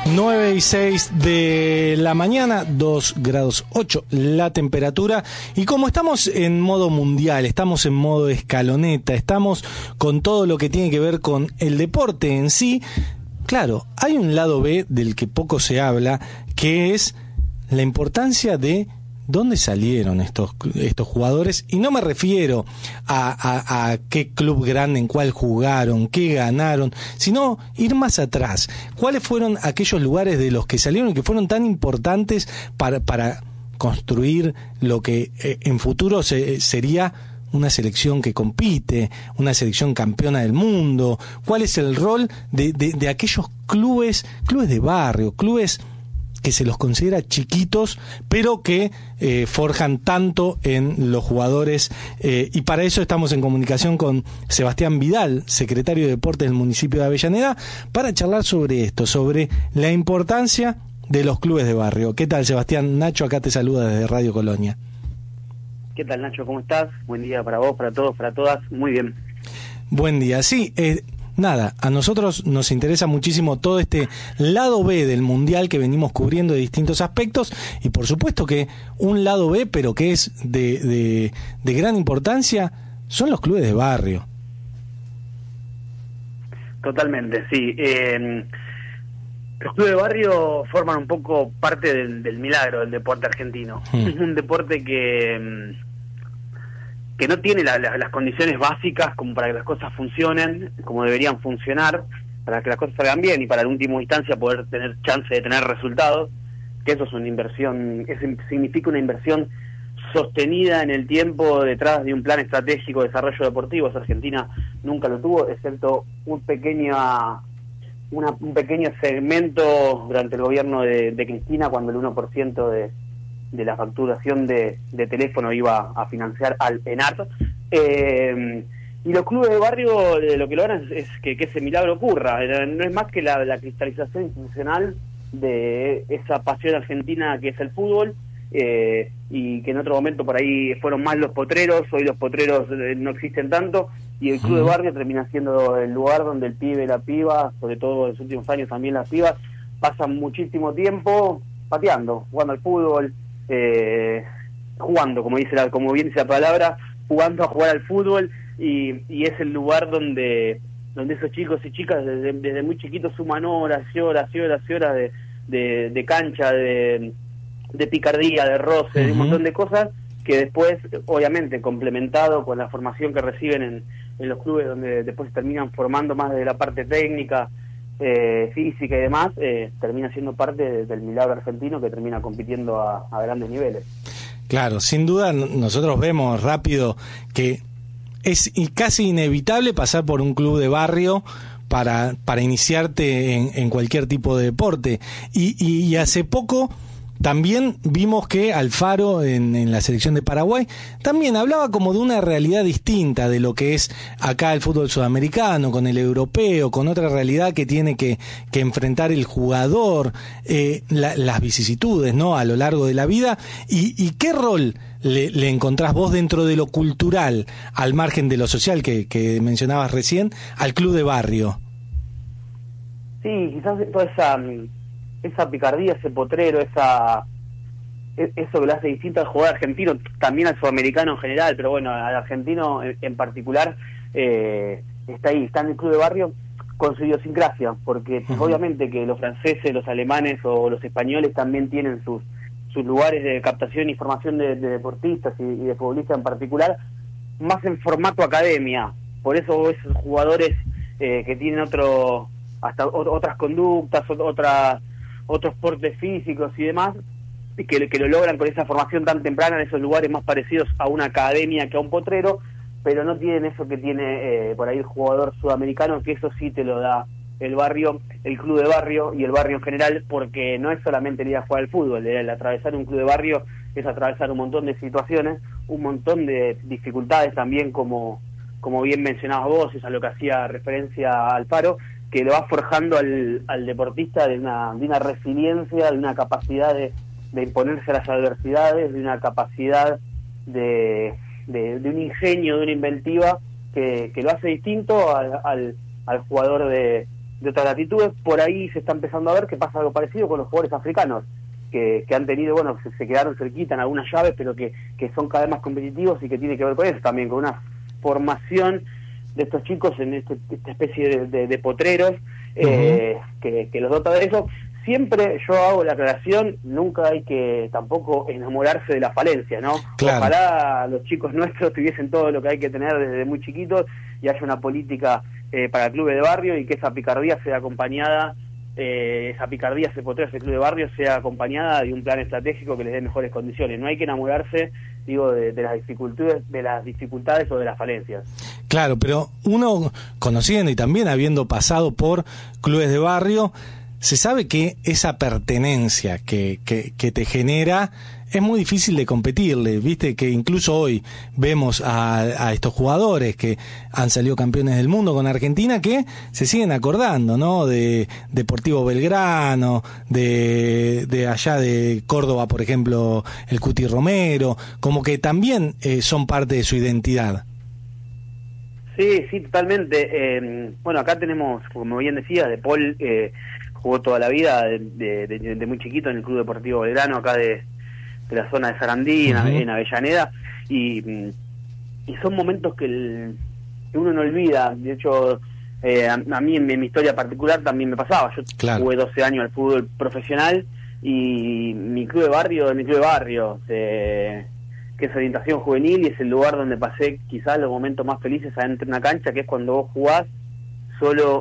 9:06 de la mañana, 2 grados 8 la temperatura. Y como estamos en modo mundial, estamos en modo escaloneta, estamos con todo lo que tiene que ver con el deporte en sí, claro, hay un lado B del que poco se habla, que es la importancia de dónde salieron estos jugadores, y no me refiero a qué club grande, en cuál jugaron, qué ganaron, sino ir más atrás. ¿Cuáles fueron aquellos lugares de los que salieron y que fueron tan importantes para construir lo que en futuro sería una selección que compite, una selección campeona del mundo? ¿Cuál es el rol de aquellos clubes de barrio, clubes que se los considera chiquitos, pero que forjan tanto en los jugadores? Y para eso estamos en comunicación con Sebastián Vidal, secretario de Deportes del municipio de Avellaneda, para charlar sobre esto, sobre la importancia de los clubes de barrio. ¿Qué tal, Sebastián? Nacho acá te saluda desde Radio Colonia. ¿Qué tal, Nacho? ¿Cómo estás? Buen día para vos, para todos, para todas. Muy bien. Buen día. Sí, nada, a nosotros nos interesa muchísimo todo este lado B del Mundial que venimos cubriendo de distintos aspectos, y por supuesto que un lado B, pero que es de gran importancia, son los clubes de barrio. Totalmente, sí. Los clubes de barrio forman un poco parte del milagro del deporte argentino. Es un deporte que no tiene las condiciones básicas como para que las cosas funcionen como deberían funcionar, para que las cosas salgan bien y para en última instancia poder tener chance de tener resultados, que eso es una inversión, eso significa una inversión sostenida en el tiempo detrás de un plan estratégico de desarrollo deportivo. Argentina nunca lo tuvo, excepto un pequeño segmento durante el gobierno de Cristina, cuando el 1% de la facturación de teléfono iba a financiar al ENART. Y los clubes de barrio lo que logran es que ese milagro ocurra. No es más que la cristalización institucional de esa pasión argentina que es el fútbol, y que en otro momento por ahí fueron más los potreros. Hoy los potreros no existen tanto, y el club de barrio termina siendo el lugar donde el pibe y la piba, sobre todo en los últimos años también las pibas, pasan muchísimo tiempo pateando, jugando al fútbol, jugando, como bien dice la palabra, jugando a jugar al fútbol, y es el lugar donde esos chicos y chicas desde muy chiquitos suman horas y horas y horas y horas de cancha, de picardía, de roce, de un montón de cosas que después, obviamente, complementado con la formación que reciben en los clubes, donde después se terminan formando más de la parte técnica, física y demás, termina siendo parte del milagro argentino que termina compitiendo a grandes niveles. Claro, sin duda nosotros vemos rápido que es casi inevitable pasar por un club de barrio para iniciarte en cualquier tipo de deporte. Y hace poco también vimos que Alfaro en la selección de Paraguay también hablaba como de una realidad distinta de lo que es acá el fútbol sudamericano, con el europeo, con otra realidad que tiene que enfrentar el jugador, las vicisitudes, ¿no?, a lo largo de la vida. ¿Y qué rol le encontrás vos dentro de lo cultural, al margen de lo social que mencionabas recién, al club de barrio? Sí, quizás toda esa picardía, ese potrero, eso que lo hace distinto al jugador argentino, también al sudamericano en general, pero bueno, al argentino en particular, está ahí, está en el club de barrio con su idiosincrasia, porque obviamente que los franceses, los alemanes o los españoles también tienen sus lugares de captación y formación de deportistas y de futbolistas en particular, más en formato academia. Por eso esos jugadores que tienen otras conductas, otros portes físicos y demás, y que lo logran con esa formación tan temprana en esos lugares más parecidos a una academia que a un potrero, pero no tienen eso que tiene por ahí el jugador sudamericano, que eso sí te lo da el barrio, el club de barrio y el barrio en general, porque no es solamente el ir a jugar al fútbol, el atravesar un club de barrio es atravesar un montón de situaciones, un montón de dificultades también, como bien mencionabas vos, es a lo que hacía referencia Alfaro, que lo va forjando al deportista de una resiliencia, de una capacidad de imponerse a las adversidades, de una capacidad de un ingenio, de una inventiva que lo hace distinto al jugador de de otras latitudes. Por ahí se está empezando a ver que pasa algo parecido con los jugadores africanos, que han tenido, bueno, se quedaron cerquita en algunas llaves, pero que son cada vez más competitivos, y que tiene que ver con eso también, con una formación de estos chicos en esta especie de potreros, que los dota de eso. Siempre yo hago la aclaración, nunca hay que tampoco enamorarse de la falencia, ¿no? Claro. Ojalá los chicos nuestros tuviesen todo lo que hay que tener desde muy chiquitos, y haya una política para clubes de barrio, y que esa picardía sea acompañada, ese potrero, ese club de barrio, sea acompañada de un plan estratégico que les dé mejores condiciones. No hay que enamorarse, digo, de las dificultades o de las falencias. Claro, pero uno, conociendo y también habiendo pasado por clubes de barrio, se sabe que esa pertenencia que te genera es muy difícil de competirle. Viste que incluso hoy vemos a estos jugadores que han salido campeones del mundo con Argentina, que se siguen acordando, ¿no? De Deportivo Belgrano, de allá de Córdoba, por ejemplo, el Cuti Romero, como que también son parte de su identidad. Sí, totalmente. Bueno, acá tenemos, como bien decía, De Paul jugó toda la vida de muy chiquito en el Club Deportivo Belgrano, acá de la zona de Sarandí, en Avellaneda, y son momentos que uno no olvida. De hecho, a mí en mi historia particular también me pasaba. Yo jugué 12 años al fútbol profesional, y mi club de barrio, que es orientación juvenil, y es el lugar donde pasé quizás los momentos más felices adentro de una cancha, que es cuando vos jugás solo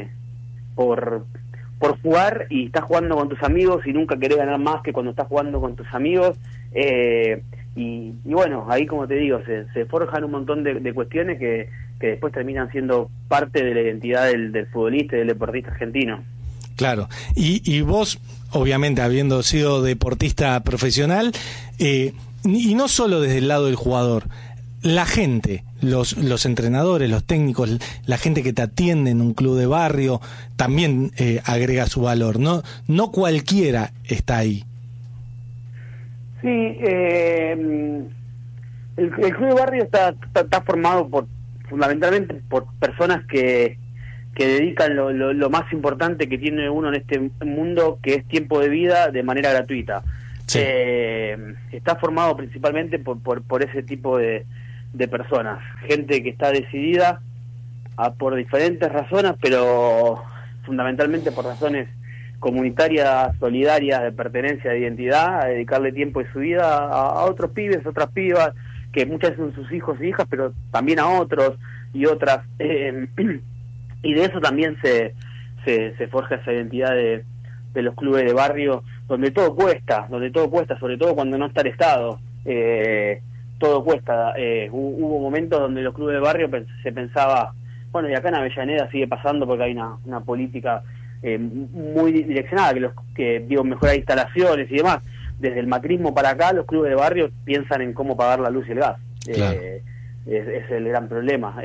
por jugar, y estás jugando con tus amigos y nunca querés ganar más que cuando estás jugando con tus amigos, y bueno, ahí, como te digo, se forjan un montón de cuestiones que después terminan siendo parte de la identidad del futbolista y del deportista argentino. Claro, y vos, obviamente, habiendo sido deportista profesional, y no solo desde el lado del jugador, la gente, los entrenadores, los técnicos, la gente que te atiende en un club de barrio, también agrega su valor. No cualquiera está ahí. Sí, el club de barrio está formado fundamentalmente por personas que dedican lo más importante que tiene uno en este mundo, que es tiempo de vida, de manera gratuita. Sí. Está formado principalmente por ese tipo de personas, gente que está decidida por diferentes razones, pero fundamentalmente por razones comunitarias, solidarias, de pertenencia, de identidad, a dedicarle tiempo de su vida a otros pibes, otras pibas, que muchas veces son sus hijos y hijas, pero también a otros y otras, y de eso también se forja esa identidad de los clubes de barrio, donde todo cuesta, sobre todo cuando no está el Estado. Todo cuesta. Hubo momentos donde los clubes de barrio se pensaba, bueno, y acá en Avellaneda sigue pasando, porque hay una política muy direccionada, que mejorar instalaciones y demás. Desde el macrismo para acá, los clubes de barrio piensan en cómo pagar la luz y el gas. Claro. Es el gran problema,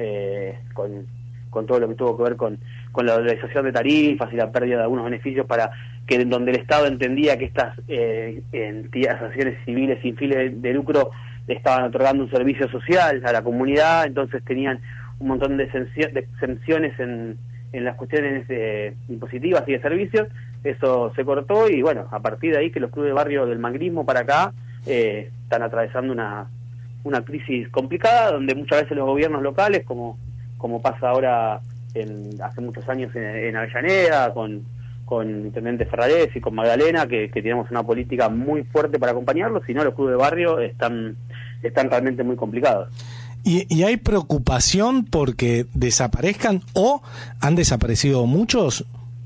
con todo lo que tuvo que ver con la dolarización de tarifas y la pérdida de algunos beneficios, donde el Estado entendía que estas asociaciones civiles sin fines de lucro estaban otorgando un servicio social a la comunidad, entonces tenían un montón de exenciones en las cuestiones impositivas y de servicios. Eso se cortó, y bueno, a partir de ahí que los clubes de barrio del macrismo para acá están atravesando una crisis complicada, donde muchas veces los gobiernos locales, como pasa ahora hace muchos años en Avellaneda, con Intendente Ferrarés y con Magdalena, que tenemos una política muy fuerte para acompañarlos, si no, los clubes de barrio están realmente muy complicados. ¿Y hay preocupación porque desaparezcan, o han desaparecido muchos?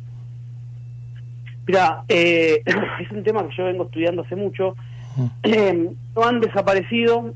Mira, es un tema que yo vengo estudiando hace mucho. No han desaparecido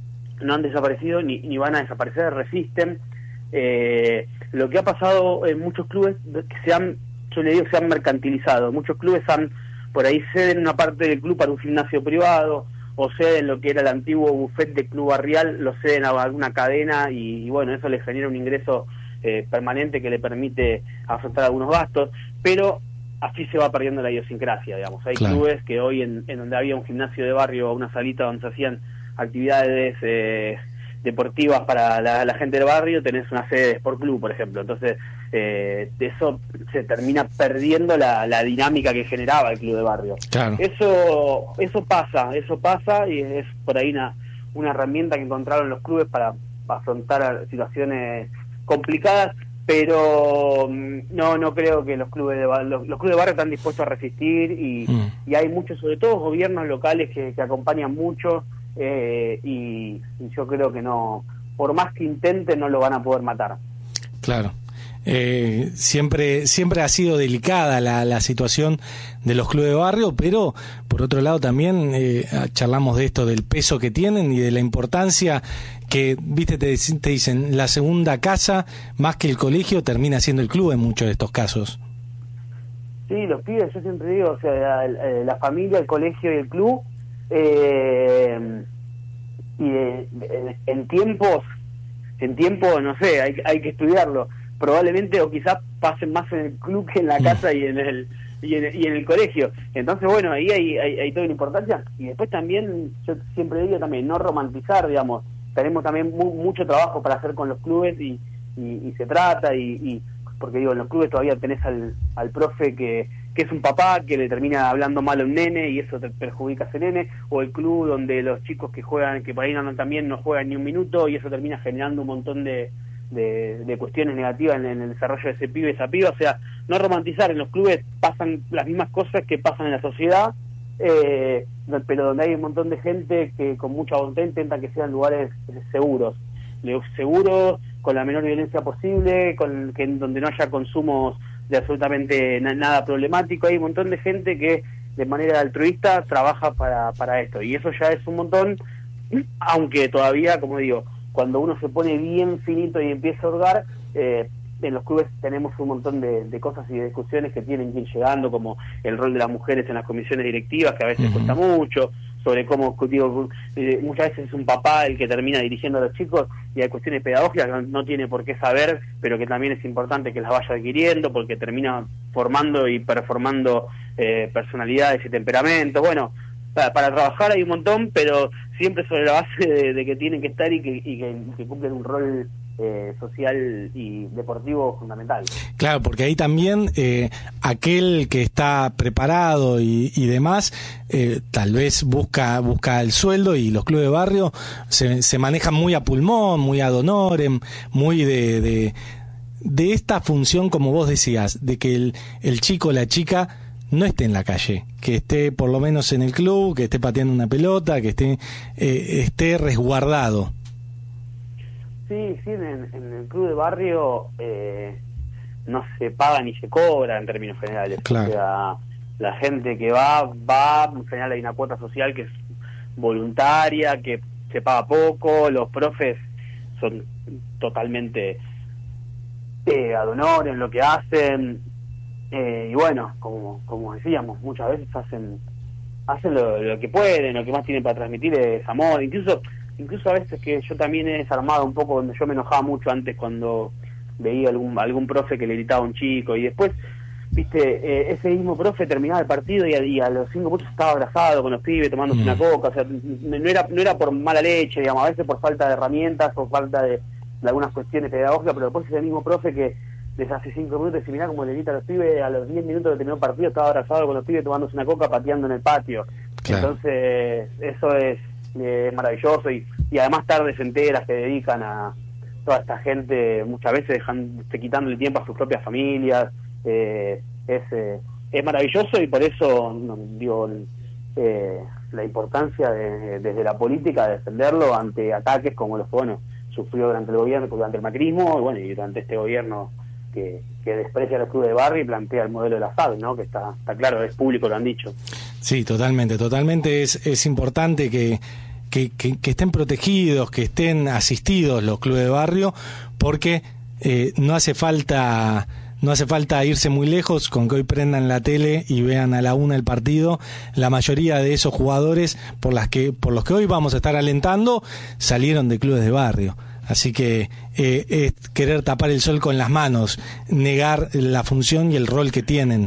ni van a desaparecer, resisten. Lo que ha pasado en muchos clubes, que se han mercantilizado. Muchos clubes por ahí ceden una parte del club para un gimnasio privado, o ceden lo que era el antiguo buffet de club barrial, lo ceden a alguna cadena, y bueno, eso les genera un ingreso permanente que le permite afrontar algunos gastos, pero así se va perdiendo la idiosincrasia, digamos. Hay clubes que hoy en donde había un gimnasio de barrio o una salita donde se hacían actividades deportivas para la gente del barrio, tenés una sede de Sport Club, por ejemplo. Entonces, de eso se termina perdiendo la dinámica que generaba el club de barrio. Claro. Eso pasa y es por ahí una herramienta que encontraron los clubes para afrontar situaciones complicadas, pero no creo que los clubes de barrio están dispuestos a resistir y hay muchos, sobre todo gobiernos locales que acompañan mucho, y yo creo que no, por más que intenten, no lo van a poder matar. Claro. Siempre ha sido delicada la situación de los clubes de barrio, pero por otro lado también charlamos de esto, del peso que tienen y de la importancia que, viste, te dicen, la segunda casa, más que el colegio, termina siendo el club en muchos de estos casos. Sí, los pibes, yo siempre digo, o sea, la familia, el colegio y el club, y en tiempo, no sé, hay que estudiarlo. Probablemente o quizás pasen más en el club que en la casa y en el colegio. Entonces, bueno, ahí hay toda la importancia. Y después también, yo siempre digo también, no romantizar, digamos. Tenemos también mucho trabajo para hacer con los clubes y se trata, porque digo, en los clubes todavía tenés al profe que es un papá que le termina hablando mal a un nene y eso te perjudica a ese nene, o el club donde los chicos que juegan, que por ahí también no juegan ni un minuto y eso termina generando un montón de cuestiones negativas en el desarrollo de ese pibe, esa piba. O sea, no romantizar, en los clubes pasan las mismas cosas que pasan en la sociedad, pero donde hay un montón de gente que con mucha voluntad intenta que sean lugares seguros, con la menor violencia posible, donde no haya consumos de absolutamente nada problemático. Hay un montón de gente que de manera altruista trabaja para esto, y eso ya es un montón, aunque todavía, como digo, cuando uno se pone bien finito y empieza a hurgar, en los clubes tenemos un montón de cosas y de discusiones que tienen que ir llegando, como el rol de las mujeres en las comisiones directivas, que a veces cuesta mucho, sobre cómo, digo, muchas veces es un papá el que termina dirigiendo a los chicos, y hay cuestiones pedagógicas que no tiene por qué saber, pero que también es importante que las vaya adquiriendo, porque termina formando y performando personalidades y temperamentos. Bueno, para trabajar hay un montón, pero siempre sobre la base de que tienen que estar y que cumplen un rol social y deportivo fundamental. Claro, porque ahí también aquel que está preparado y demás, tal vez busca el sueldo, y los clubes de barrio se manejan muy a pulmón, muy ad honorem, muy de esta función, como vos decías, de que el chico o la chica no esté en la calle, que esté por lo menos en el club, que esté pateando una pelota, que esté resguardado. Sí, en el club de barrio no se paga ni se cobra en términos generales. Claro. O sea, la gente que va, en general hay una cuota social que es voluntaria, que se paga poco, los profes son totalmente ad honorem en lo que hacen, y bueno, como decíamos, muchas veces hacen lo que pueden, lo que más tienen para transmitir es amor, incluso a veces que yo también he desarmado un poco, donde yo me enojaba mucho antes cuando veía algún profe que le gritaba a un chico, y después, viste, ese mismo profe terminaba el partido y a los 5 minutos estaba abrazado con los pibes tomándose una coca. O sea, no era por mala leche, digamos, a veces por falta de herramientas o falta de algunas cuestiones pedagógicas, pero después ese mismo profe que desde hace 5 minutos, y mirá como le grita a los pibes, a los 10 minutos de terminó el partido estaba abrazado con los pibes tomándose una coca, pateando en el patio. Claro. Entonces eso es maravilloso, y además tardes enteras se dedican a toda esta gente, muchas veces quitándole tiempo a sus propias familias. Es maravilloso, y por eso digo, la importancia desde la política de defenderlo ante ataques como los que sufrió durante el gobierno, durante el macrismo, y durante este gobierno que desprecia a los clubes de barrio y plantea el modelo de la SAD, ¿no? Que está claro, es público, lo han dicho. Sí, totalmente es importante que estén protegidos, que estén asistidos los clubes de barrio, porque no hace falta irse muy lejos con que hoy prendan la tele y vean a la una el partido. La mayoría de esos jugadores por los que hoy vamos a estar alentando salieron de clubes de barrio. Así que es querer tapar el sol con las manos, negar la función y el rol que tienen.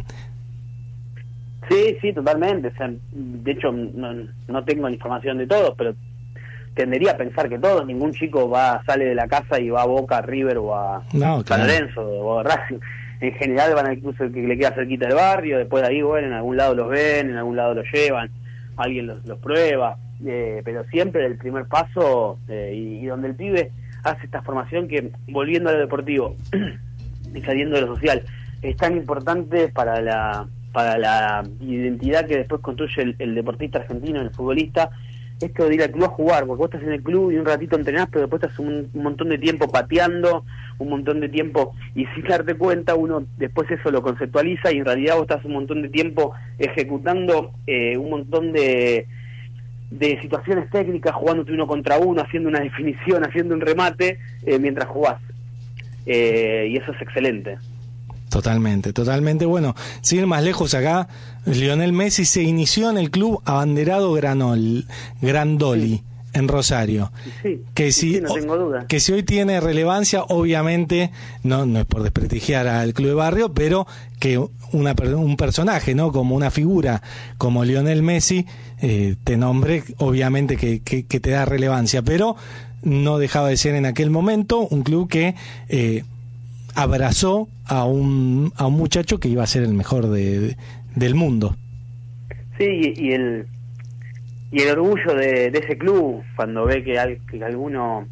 Sí, totalmente. O sea, de hecho, no tengo la información de todos, pero tendería a pensar que todos, ningún chico sale de la casa y va a Boca, a River o a San Lorenzo o a Racing. En general van al club que le queda cerquita del barrio, después de ahí, bueno, en algún lado los ven, en algún lado los llevan, alguien los prueba, pero siempre el primer paso, y donde el pibe hace esta formación que, volviendo a lo deportivo y saliendo de lo social, es tan importante para la identidad que después construye el deportista argentino, el futbolista, esto de ir al club a jugar, porque vos estás en el club y un ratito entrenás, pero después estás un montón de tiempo pateando, un montón de tiempo, y sin darte cuenta uno después eso lo conceptualiza y en realidad vos estás un montón de tiempo ejecutando un montón de situaciones técnicas, jugándote uno contra uno, haciendo una definición, haciendo un remate mientras jugás, y eso es excelente. Totalmente. Bueno, sin ir más lejos acá, Lionel Messi se inició en el club abanderado Grandoli, en Rosario. Sí, no tengo duda. Que si hoy tiene relevancia, obviamente, no es por desprestigiar al club de barrio, pero que un personaje, ¿no? Como una figura como Lionel Messi, te nombre, obviamente que te da relevancia, pero no dejaba de ser en aquel momento un club que abrazó a un muchacho que iba a ser el mejor del mundo. Sí, y el orgullo de ese club cuando ve que alguno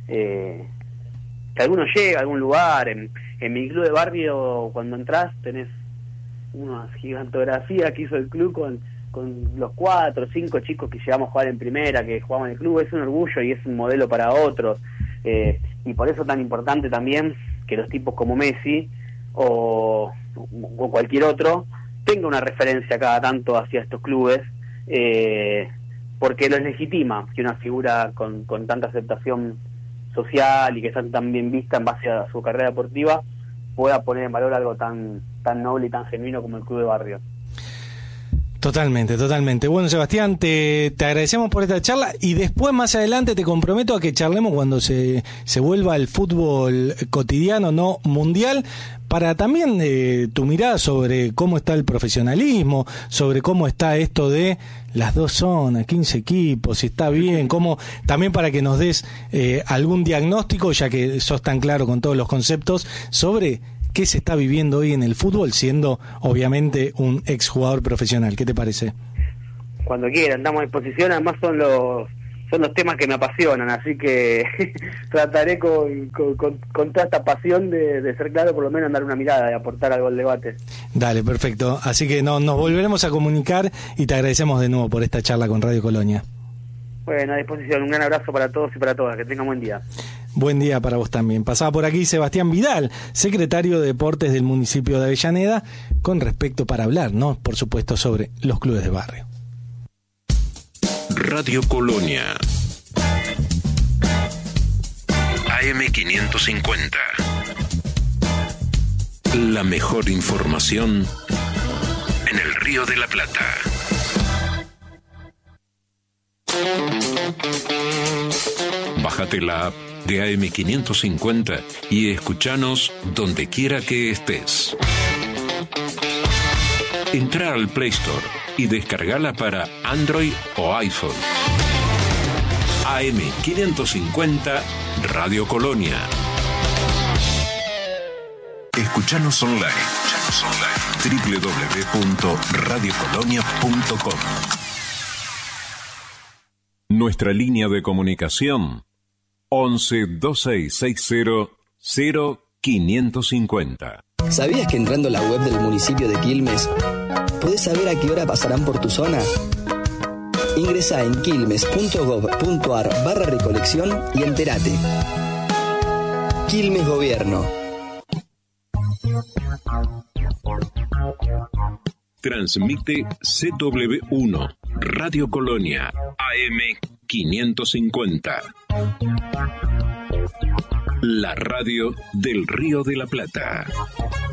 llega a algún lugar. En mi club de barrio, cuando entras, tenés una gigantografía que hizo el club con los 4 o 5 chicos que llegamos a jugar en primera, que jugamos en el club. Es un orgullo y es un modelo para otros, y por eso tan importante también que los tipos como Messi o cualquier otro tenga una referencia cada tanto hacia estos clubes, porque los legitima que una figura con tanta aceptación social y que está tan bien vista en base a su carrera deportiva pueda poner en valor algo tan noble y tan genuino como el club de barrio. Totalmente. Bueno, Sebastián, te agradecemos por esta charla y después, más adelante, te comprometo a que charlemos cuando se vuelva el fútbol cotidiano, no mundial, para también tu mirada sobre cómo está el profesionalismo, sobre cómo está esto de las 2 zonas, 15 equipos, si está bien, también para que nos des algún diagnóstico, ya que sos tan claro con todos los conceptos, sobre qué se está viviendo hoy en el fútbol, siendo obviamente un exjugador profesional. ¿Qué te parece? Cuando quieran, estamos a disposición. Además son los temas que me apasionan, así que trataré con toda esta pasión de ser claro, por lo menos dar una mirada y aportar algo al debate. Dale, perfecto. Así que nos volveremos a comunicar y te agradecemos de nuevo por esta charla con Radio Colonia. Bueno, a disposición. Un gran abrazo para todos y para todas. Que tengan buen día. Buen día para vos también. Pasaba por aquí Sebastián Vidal, secretario de Deportes del municipio de Avellaneda, con respecto para hablar, ¿no? Por supuesto, sobre los clubes de barrio. Radio Colonia AM550. La mejor información en el Río de la Plata. Bájate la app de AM550 y escuchanos donde quiera que estés. Entra al Play Store y descargala para Android o iPhone. AM550 Radio Colonia. Escuchanos online. www.radiocolonia.com. Nuestra línea de comunicación 11 2660 0550. ¿Sabías que entrando a la web del municipio de Quilmes podés saber a qué hora pasarán por tu zona? Ingresá en quilmes.gov.ar/recolección y entérate. Quilmes Gobierno. Transmite CW1 Radio Colonia AM550. La radio del Río de la Plata.